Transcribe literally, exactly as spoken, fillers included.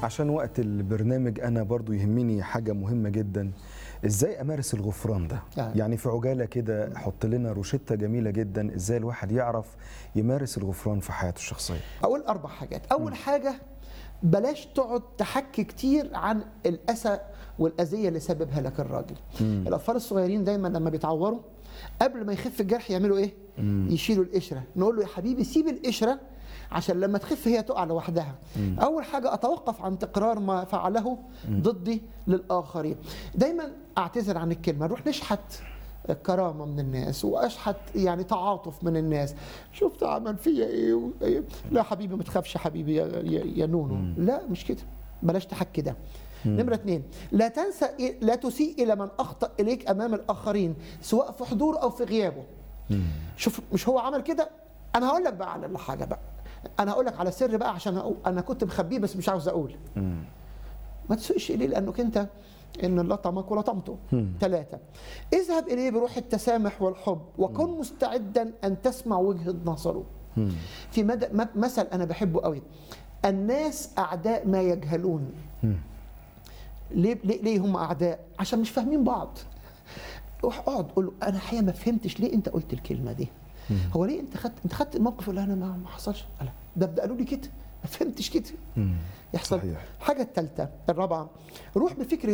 عشان وقت البرنامج انا برضو يهمني حاجه مهمه جدا، ازاي امارس الغفران ده؟ يعني. يعني في عجاله كده حط لنا روشته جميله جدا ازاي الواحد يعرف يمارس الغفران في حياته الشخصيه. اقول اربع حاجات. اول م. حاجه بلاش تقعد تحكي كتير عن الاسى والاذيه اللي سببها لك الراجل. مم. الاطفال الصغيرين دايما لما بيتعوروا قبل ما يخف الجرح يعملوا ايه؟ مم. يشيلوا القشره، نقول له يا حبيبي سيب القشره عشان لما تخف هي تقع لوحدها. مم. اول حاجه اتوقف عن تكرار ما فعله مم. ضدي للاخرين. دايما اعتذر عن الكلمه، نروح نشحت كرامه من الناس واشحت يعني تعاطف من الناس. شفت عمل فيا ايه؟ لا حبيبي ما تخافش حبيبي يا, يا نونو. مم. لا مش كده، بلاش تحكي ده. نمرة اثنين، لا تنسى لا تسيء إلى من أخطأ إليك أمام الآخرين سواء في حضور أو في غيابه. مم. شوف مش هو عمل كده، أنا هقول لك بقى على حاجة بقى، أنا هقول لك على سر بقى عشان أقول أنا كنت مخبيه بس مش عاوز أقول. مم. ما تسوقش إليه لأنك أنت إن الله طعمك ولطمته. ثلاثة، اذهب إليه بروح التسامح والحب وكن مم. مستعدا أن تسمع وجهة نظره. مم. في مدى مثل أنا بحبه قوي، الناس أعداء ما يجهلون. مم. ليه ليه ليه هم اعداء؟ عشان مش فاهمين بعض. روح اقعد قول له انا الحقيقه ما فهمتش ليه انت قلت الكلمه دي. مم. هو ليه انت خدت انت خدت الموقف اللي انا ما ما حصلش؟ لا ده ده قالوا لي كده ما فهمتش كده. مم. يحصل. صحيح. الحاجه الثالثه الرابعه، روح بفكر